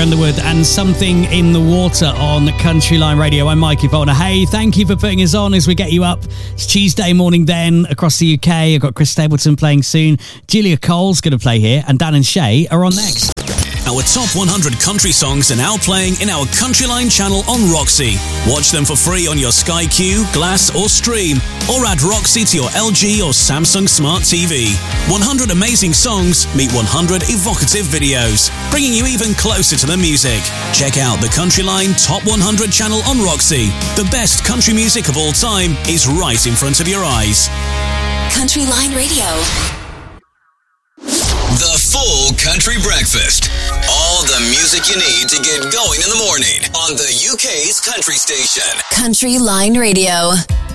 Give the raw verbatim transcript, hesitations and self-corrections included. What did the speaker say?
Underwood and Something in the Water on Country Line Radio. I'm Mikey Volner. Hey, thank you for putting us on as we get you up. It's Tuesday morning then across the U K. I've got Chris Stapleton playing soon. Julia Cole's going to play here, and Dan and Shay are on next. Our top one hundred country songs are now playing in our Country Line channel on Roxy. Watch them for free on your Sky Q, Glass or Stream, or add Roxy to your L G or Samsung Smart T V. one hundred amazing songs meet one hundred evocative videos, bringing you even closer to the music. Check out the Country Line Top one hundred channel on Roxy. The best country music of all time is right in front of your eyes. Country Line Radio. The Full Country Breakfast. All the music you need to get going in the morning on the U K's country station. Country Line Radio.